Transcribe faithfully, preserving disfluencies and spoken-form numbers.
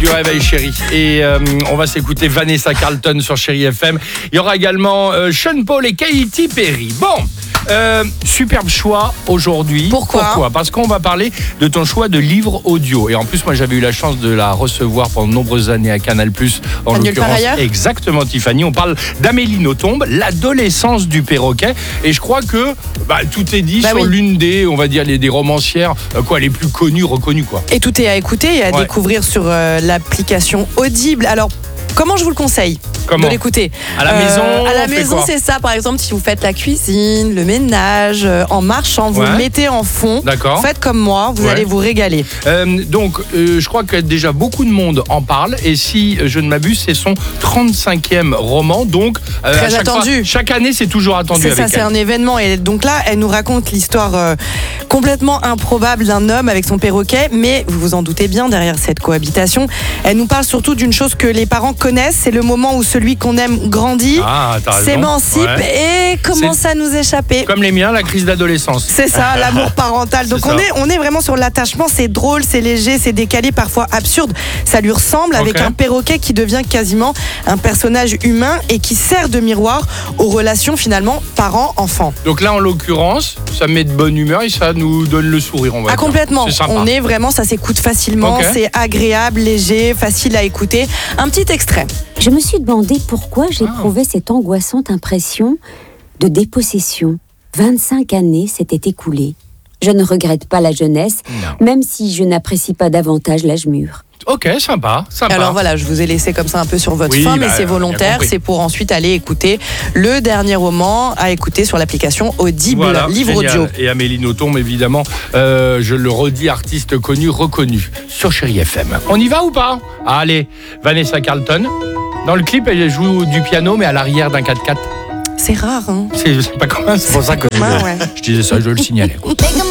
du Réveil Chéri. Et euh, on va s'écouter Vanessa Carlton sur Chéri F M. Il y aura également euh, Sean Paul et Katy Perry. Bon, euh, superbe choix aujourd'hui. Pourquoi Pourquoi Parce qu'on va parler de ton choix de livre audio. Et en plus, moi, j'avais eu la chance de la recevoir pendant de nombreuses années à Canal+. En À nulle part ailleurs. Exactement, Tiffany. On parle d'Amélie Nothomb, l'adolescence du perroquet. Et je crois que bah, tout est dit bah sur oui. l'une des, on va dire, les, des romancières euh, quoi, les plus connues, reconnues. Quoi. Et tout est à écouter et à Ouais. découvrir sur euh, l'application Audible. Alors, comment je vous le conseille Comment de l'écouter? À la Euh, maison, À la on fait maison, quoi c'est ça. Par exemple, si vous faites la cuisine, le ménage, euh, en marchant, vous Ouais. le mettez en fond. D'accord. Faites comme moi, vous Ouais. allez vous régaler. Euh, donc, euh, je crois que déjà beaucoup de monde en parle. Et si euh, je ne m'abuse, c'est son trente-cinquième roman. Donc, euh, Très à chaque attendu. fois- chaque année, c'est toujours attendu C'est ça, avec c'est elle. un événement. Et donc là, elle nous raconte l'histoire euh, complètement improbable d'un homme avec son perroquet. Mais vous vous en doutez bien, derrière cette cohabitation, elle nous parle surtout d'une chose que les parents connaissent. C'est le moment où celui qu'on aime grandit, Ah, t'as raison. s'émancipe Ouais. et commence à nous échapper. Comme les miens, la crise d'adolescence. C'est ça, l'amour parental. Donc C'est on ça. est, on est vraiment sur l'attachement. C'est drôle, c'est léger, c'est décalé, parfois absurde. Ça lui ressemble avec Ok. un perroquet qui devient quasiment un personnage humain et qui sert de miroir aux relations finalement parents-enfants. Donc là, en l'occurrence, ça met de bonne humeur et ça nous donne le sourire, on va Ah, dire. complètement. C'est sympa. On est vraiment, ça s'écoute facilement, Ok. c'est agréable, léger, facile à écouter. Un petit extrait. Je me suis demandé pourquoi j'éprouvais cette angoissante impression de dépossession. vingt-cinq années s'étaient écoulées. Je ne regrette pas la jeunesse, Non. même si je n'apprécie pas davantage l'âge mûr. Ok, sympa, sympa. Alors voilà, je vous ai laissé comme ça un peu sur votre Oui, faim, mais bah, c'est on a bien volontaire. compris. C'est pour ensuite aller écouter le dernier roman à écouter sur l'application Audible, Voilà, livre génial. audio. Et Amélie Nothomb, évidemment, euh, je le redis, artiste connu, reconnu sur Chéri F M. On y va ou pas? Ah, allez, Vanessa Carlton. Dans le clip, elle joue du piano, mais à l'arrière d'un quatre-quatre. C'est rare, hein? C'est c'est pas commun, c'est pour ça que Ouais, je, ouais. je disais ça, je le signalais.